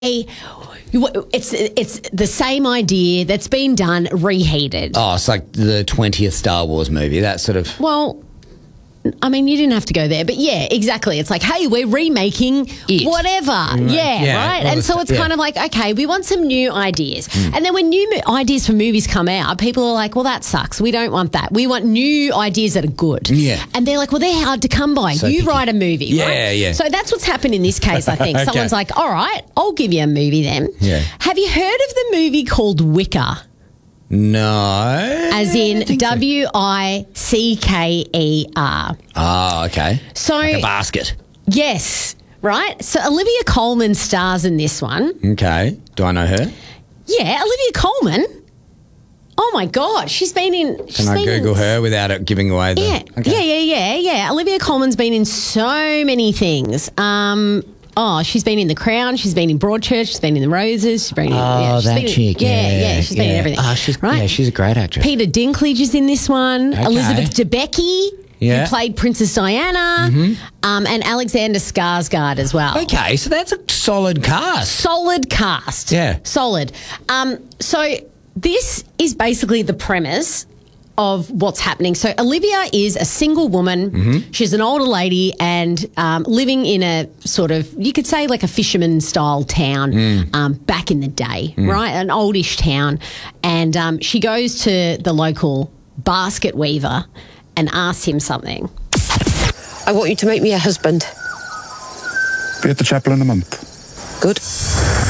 It's the same idea that's been done, reheated. Oh, it's like the 20th Star Wars movie, that sort of... Well, I mean, you didn't have to go there, but yeah, exactly. It's like, hey, we're remaking whatever. Yeah, right? Well, and so it's kind of like, okay, we want some new ideas. And then when new ideas for movies come out, people are like, well, that sucks. We don't want that. We want new ideas that are good. Yeah. And they're like, well, they're hard to come by. So you write a movie, right? Yeah. So that's what's happened in this case, I think. Okay. Someone's like, all right, I'll give you a movie then. Yeah. Have you heard of the movie called Wicker? No. As in Wickeer. Oh, okay. So, like a basket. yes, right? So Olivia Colman stars in this one. Okay. Do I know her? Yeah, Olivia Colman. Oh my God, she's been in... Can I Google her without it giving away the... Yeah, Okay. yeah. Olivia Colman's been in so many things. She's been in The Crown, she's been in Broadchurch, she's been in The Roses, she's been in... that chick, Yeah, she's been in everything. Oh, she's a great actress. Peter Dinklage is in this one. Okay. Elizabeth Debicki, who played Princess Diana, and Alexander Skarsgård as well. Okay, so that's a solid cast. Solid cast. Yeah. Solid. So this is basically the premise of what's happening. So Olivia is a single woman. She's an older lady and living in a sort of, you could say like a fisherman-style town back in the day, right? An oldish town. And she goes to the local basket weaver and asks him something. I want you to make me a husband. Be at the chapel in a month. Good.